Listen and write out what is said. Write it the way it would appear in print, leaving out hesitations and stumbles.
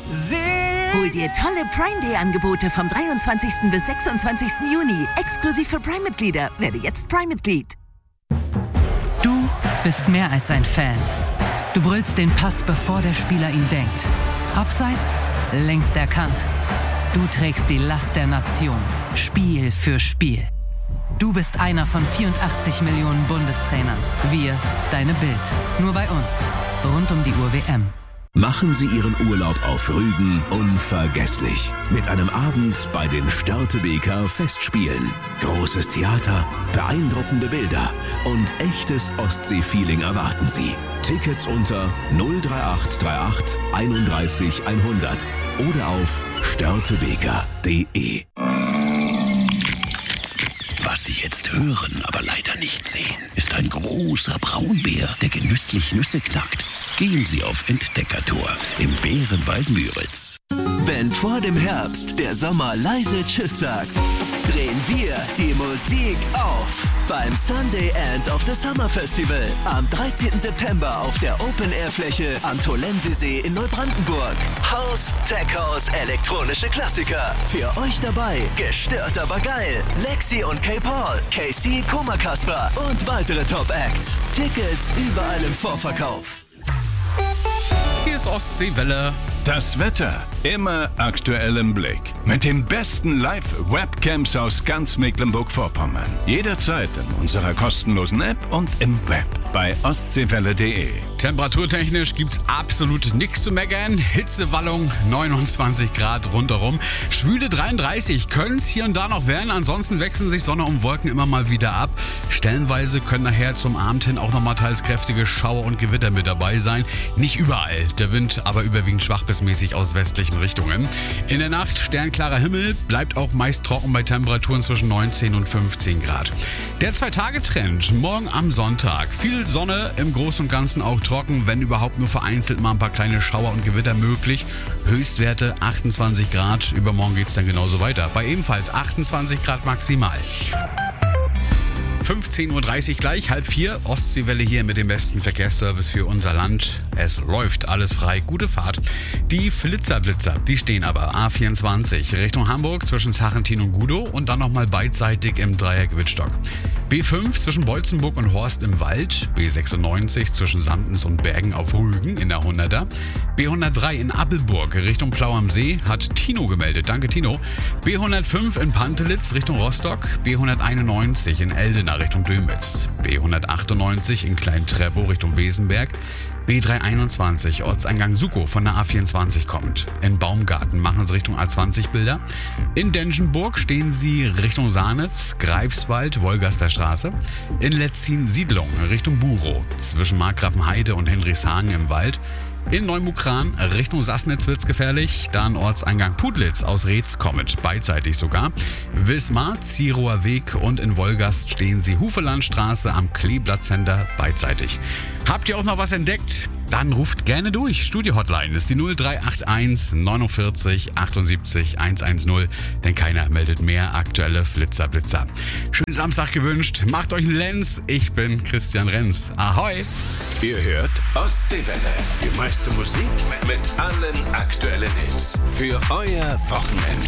Hol dir tolle Prime Day Angebote vom 23. bis 26. Juni. Exklusiv für Prime-Mitglieder. Werde jetzt Prime-Mitglied. Du bist mehr als ein Fan. Du brüllst den Pass, bevor der Spieler ihn denkt. Abseits, längst erkannt. Du trägst die Last der Nation. Spiel für Spiel. Du bist einer von 84 Millionen Bundestrainern. Wir, deine Bild. Nur bei uns. Rund um die Uhr WM. Machen Sie Ihren Urlaub auf Rügen unvergesslich. Mit einem Abend bei den Störtebeker Festspielen. Großes Theater, beeindruckende Bilder und echtes Ostsee-Feeling erwarten Sie. Tickets unter 03838 31 100 oder auf störtebeker.de. Was Sie jetzt hören, aber leider nicht sehen, ist ein großer Braunbär, der genüsslich Nüsse knackt. Gehen Sie auf Entdeckertour im Bärenwald Müritz. Wenn vor dem Herbst der Sommer leise Tschüss sagt, drehen wir die Musik auf beim Sunday End of the Summer Festival am 13. September auf der Open-Air-Fläche am Tolensesee in Neubrandenburg. House, Tech House, elektronische Klassiker. Für euch dabei gestört aber geil. Lexi und K-Paul, KC, Koma Kasper und weitere Top-Acts. Tickets überall im Vorverkauf. Hier ist Ostseewelle. Das Wetter immer aktuell im Blick. Mit den besten Live-Webcams aus ganz Mecklenburg-Vorpommern. Jederzeit in unserer kostenlosen App und im Web bei ostseewelle.de. Temperaturtechnisch gibt's absolut nichts zu meckern. Hitzewallung 29 Grad rundherum. Schwüle 33 können's hier und da noch werden. Ansonsten wechseln sich Sonne und Wolken immer mal wieder ab. Stellenweise können nachher zum Abend hin auch nochmal teils kräftige Schauer und Gewitter mit dabei sein. Nicht überall. Der Wind aber überwiegend schwach bis mäßig aus westlichen Richtungen. In der Nacht sternklarer Himmel, bleibt auch meist trocken bei Temperaturen zwischen 19 und 15 Grad. Der 2-Tage-Trend morgen am Sonntag. Viel Sonne, im Großen und Ganzen auch trocken, wenn überhaupt nur vereinzelt mal ein paar kleine Schauer und Gewitter möglich. Höchstwerte 28 Grad. Übermorgen geht es dann genauso weiter. Bei ebenfalls 28 Grad maximal. 15.30 Uhr gleich, 3:30, Ostseewelle hier mit dem besten Verkehrsservice für unser Land. Es läuft alles frei, gute Fahrt. Die Flitzerblitzer, die stehen aber A24 Richtung Hamburg zwischen Sarrentin und Gudow und dann nochmal beidseitig im Dreieck-Wittstock. B5 zwischen Bolzenburg und Horst im Wald, B96 zwischen Sandens und Bergen auf Rügen in der 100er, B103 in Appelburg Richtung Plau am See hat Tino gemeldet, danke Tino, B105 in Pantelitz Richtung Rostock, B191 in Eldena Richtung Dömitz, B198 in Klein-Treppow Richtung Wesenberg, B321 Ortseingang Sukow von der A24 kommt. In Baumgarten machen sie Richtung A20 Bilder. In Denschenburg stehen sie Richtung Sahnitz, Greifswald, Wolgaster Straße. In Letzin-Siedlung Richtung Burow zwischen Markgrafenheide und Henrichshagen im Wald. In Neumukran Richtung Sassnitz wird's gefährlich, dann Ortseingang Putlitz aus Reetz kommend, beidseitig sogar. Wismar, Zierower Weg und in Wolgast stehen sie Hufelandstraße am Kleeblatt-Center beidseitig. Habt ihr auch noch was entdeckt? Dann ruft gerne durch. Studio-Hotline ist die 0381 49 78 110, denn keiner meldet mehr aktuelle Flitzer-Blitzer. Schönen Samstag gewünscht, macht euch einen Lenz. Ich bin Christian Renz. Ahoi! Ihr hört Ostseewelle. Die meiste Musik mit allen aktuellen Hits. Für euer Wochenende.